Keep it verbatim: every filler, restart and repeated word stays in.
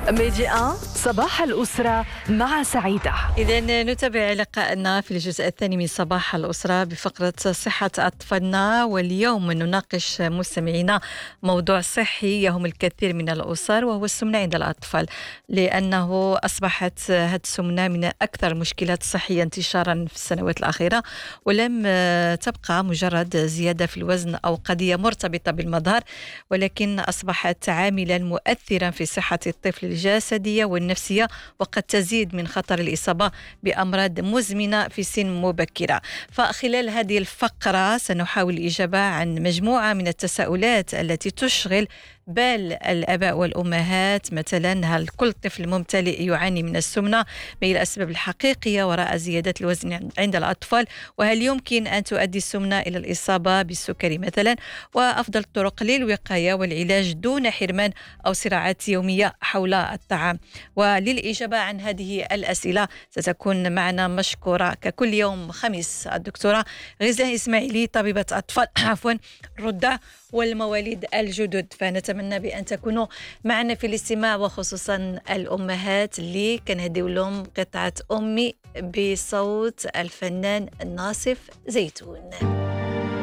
ميديا صباح الأسرة مع سعيدة. إذن نتابع لقاءنا في الجزء الثاني من صباح الأسرة بفقرة صحة أطفالنا، واليوم نناقش مستمعينا موضوع صحي يهم الكثير من الأسر، وهو السمنة عند الأطفال، لأنه أصبحت هذه السمنة من أكثر المشكلات الصحية انتشارا في السنوات الأخيرة، ولم تبقى مجرد زيادة في الوزن أو قضية مرتبطة بالمظهر، ولكن أصبحت عاملا مؤثرا في صحة الطفل الجسدية والنفسية، وقد تزيد من خطر الإصابة بأمراض مزمنة في سن مبكرة. فخلال هذه الفقرة سنحاول الإجابة عن مجموعة من التساؤلات التي تشغل بال الآباء والأمهات، مثلا هل كل طفل ممتلئ يعاني من السمنة؟ ما هي الأسباب الحقيقية وراء زيادة الوزن عند الأطفال؟ وهل يمكن أن تؤدي السمنة إلى الإصابة بالسكري مثلا؟ وأفضل الطرق للوقاية والعلاج دون حرمان أو صراعات يومية حول الطعام. وللإجابة عن هذه الأسئلة ستكون معنا مشكورة ككل يوم خميس الدكتورة غزلان إسماعيلي، طبيبة أطفال عفوا الرضع والمواليد الجدد. فنتمنى بأن تكونوا معنا في الاستماع، وخصوصا الأمهات اللي كنهديو لهم قطعة أمي بصوت الفنان ناصف زيتون.